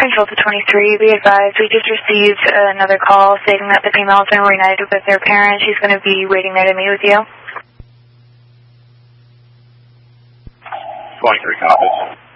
Control to 23, be advised, we just received another call stating that the female has been reunited with their parent. She's going to be waiting there to meet with you. 23 copies.